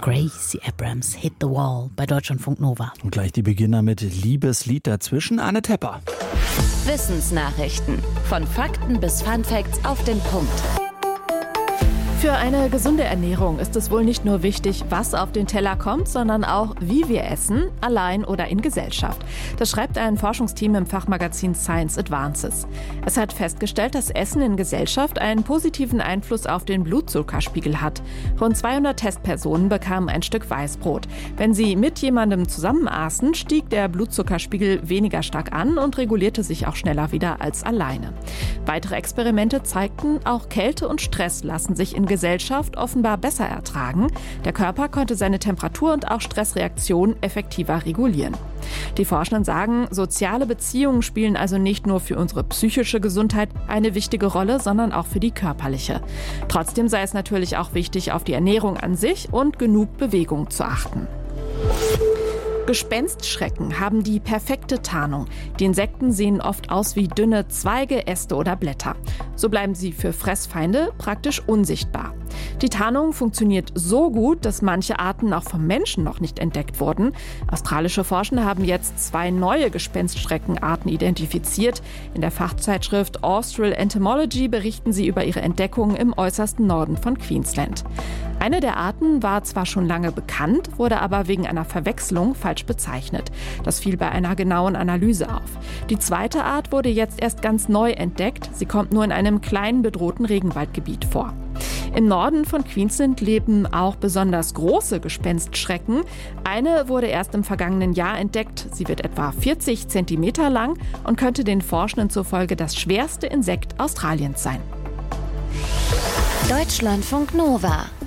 Gracie Abrams, Hit the Wall bei Deutschlandfunk Nova. Und gleich die Beginner mit Liebeslied dazwischen, Anne Tepper. Wissensnachrichten. Von Fakten bis Funfacts auf den Punkt. Für eine gesunde Ernährung ist es wohl nicht nur wichtig, was auf den Teller kommt, sondern auch, wie wir essen, allein oder in Gesellschaft. Das schreibt ein Forschungsteam im Fachmagazin Science Advances. Es hat festgestellt, dass Essen in Gesellschaft einen positiven Einfluss auf den Blutzuckerspiegel hat. Rund 200 Testpersonen bekamen ein Stück Weißbrot. Wenn sie mit jemandem zusammen aßen, stieg der Blutzuckerspiegel weniger stark an und regulierte sich auch schneller wieder als alleine. Weitere Experimente zeigten, auch Kälte und Stress lassen sich in Gesellschaft offenbar besser ertragen. Der Körper konnte seine Temperatur und auch Stressreaktionen effektiver regulieren. Die Forschenden sagen, soziale Beziehungen spielen also nicht nur für unsere psychische Gesundheit eine wichtige Rolle, sondern auch für die körperliche. Trotzdem sei es natürlich auch wichtig, auf die Ernährung an sich und genug Bewegung zu achten. Gespenstschrecken haben die perfekte Tarnung. Die Insekten sehen oft aus wie dünne Zweige, Äste oder Blätter. So bleiben sie für Fressfeinde praktisch unsichtbar. Die Tarnung funktioniert so gut, dass manche Arten auch vom Menschen noch nicht entdeckt wurden. Australische Forschende haben jetzt 2 neue Gespenstschreckenarten identifiziert. In der Fachzeitschrift Austral Entomology berichten sie über ihre Entdeckungen im äußersten Norden von Queensland. Eine der Arten war zwar schon lange bekannt, wurde aber wegen einer Verwechslung falsch bezeichnet. Das fiel bei einer genauen Analyse auf. Die zweite Art wurde jetzt erst ganz neu entdeckt. Sie kommt nur in einem kleinen bedrohten Regenwaldgebiet vor. Im Norden von Queensland leben auch besonders große Gespenstschrecken. Eine wurde erst im vergangenen Jahr entdeckt. Sie wird etwa 40 Zentimeter lang und könnte den Forschenden zufolge das schwerste Insekt Australiens sein. Deutschlandfunk Nova.